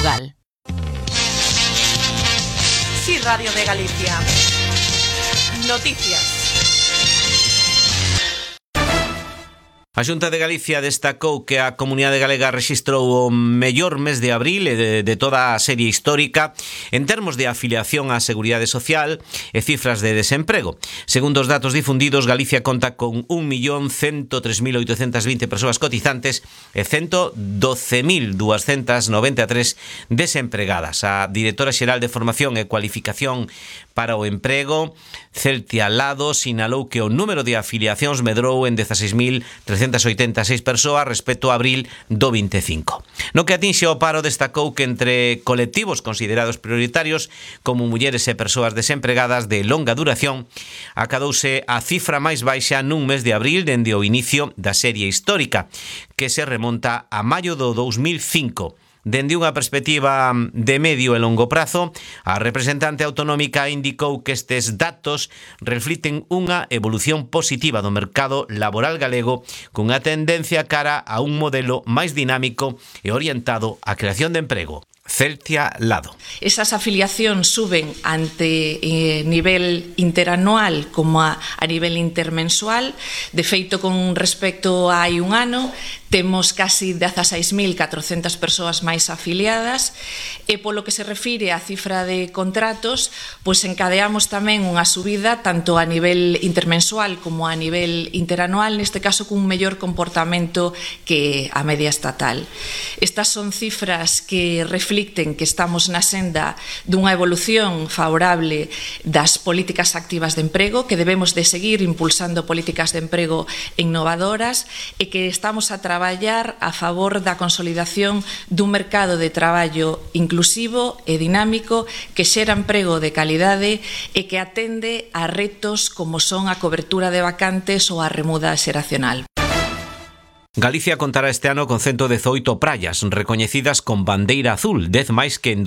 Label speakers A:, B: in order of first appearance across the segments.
A: Portugal.
B: Sí, Radio de Galicia. Noticias.
C: A Xunta de Galicia destacou que a Comunidade Galega rexistrou o mellor mes de abril de toda a serie histórica en termos de afiliación á Seguridade Social e cifras de desemprego. Segundo os datos difundidos, Galicia conta con 1.103.820 persoas cotizantes e 112.293 desempregadas. A directora xeral de Formación e Cualificación para o Emprego, Celtia Lado, sinalou que o número de afiliacións medrou en 16.386 persoas respecto a abril do 25. No que atinxe ao paro, destacou que entre colectivos considerados prioritarios como mulleres e persoas desempregadas de longa duración, acadouse a cifra máis baixa nun mes de abril dende o inicio da serie histórica, que se remonta a maio do 2005. Dende unha perspectiva de medio e longo prazo, a representante autonómica indicou que estes datos refliten unha evolución positiva do mercado laboral galego cunha tendencia cara a un modelo máis dinámico e orientado á creación de emprego. Celtia Lado.
D: Esas afiliacións suben ante nivel interanual como a nivel intermensual. De feito, con respecto a hai un ano, temos casi 16.400 persoas máis afiliadas e polo que se refire á cifra de contratos, pois encadeamos tamén unha subida tanto a nivel intermensual como a nivel interanual, neste caso cun mellor comportamento que a media estatal. Estas son cifras que reflicten que estamos na senda dunha evolución favorable das políticas activas de emprego, que debemos de seguir impulsando políticas de emprego innovadoras e que estamos a traballar a favor da consolidación dun mercado de traballo inclusivo e dinámico que xera emprego de calidade e que atende a retos como son a cobertura de vacantes ou a remuda xeracional.
C: Galicia contará este ano con 118 praias recoñecidas con bandeira azul, 10 máis que en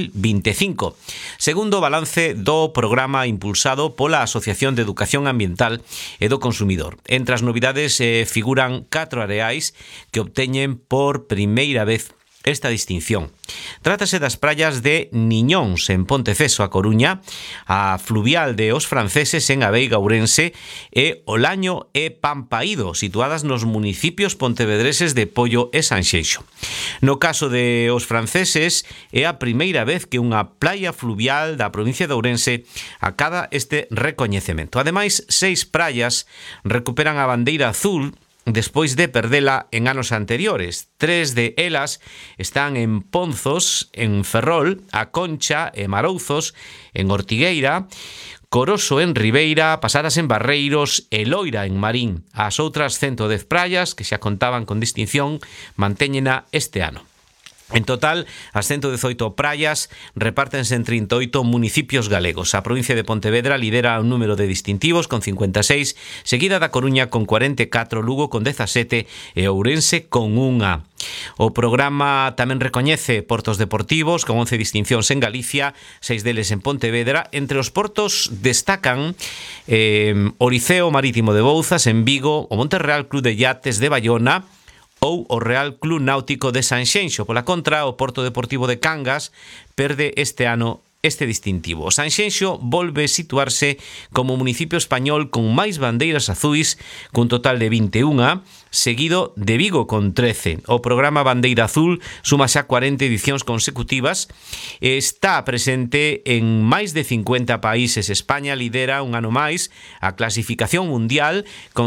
C: 2025, segundo o balance do programa impulsado pola Asociación de Educación Ambiental e do Consumidor. Entre as novidades figuran 4 areais que obteñen por primeira vez esta distinción. Trátase das praias de Niñóns en Ponteceso, a Coruña, a fluvial de Os Franceses en Aveiga, Ourense e Olaño e Pampaído, situadas nos municipios pontevedreses de Pollo e Sanxenxo. No caso de Os Franceses, é a primeira vez que unha playa fluvial da provincia de Ourense acada este recoñecemento. Ademais, 6 praias recuperan a bandeira azul despois de perdela en anos anteriores. 3 de elas están en Ponzos, en Ferrol, A Concha e Marouzos, en Ortigueira, Coroso en Ribeira, Pasadas en Barreiros e Loira en Marín. As outras 110 praias, que xa contaban con distinción, mantéñena este ano. En total, as 118 praias repártense en 38 municipios galegos. A provincia de Pontevedra lidera un número de distintivos con 56, seguida da Coruña con 44, Lugo con 17 e Ourense con 1. O programa tamén recoñece portos deportivos con 11 distincións en Galicia, 6 deles en Pontevedra. Entre os portos destacan o Liceo Marítimo de Bouzas en Vigo, o Monterreal Club de Yates de Bayona ou o Real Club Náutico de Sanxenxo. Pola contra, o Porto Deportivo de Cangas perde este ano este distintivo. O Sanxenxo volve situarse como municipio español con máis bandeiras azuis, cun total de 21, seguido de Vigo con 13. O programa Bandeira Azul suma xa 40 edicións consecutivas e está presente en máis de 50 países. España lidera un ano máis a clasificación mundial con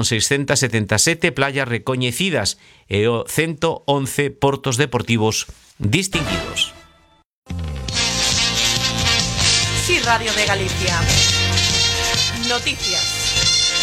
C: 677 playas recoñecidas e 111 portos deportivos distinguidos.
B: Sí, Radio de Galicia. Noticias.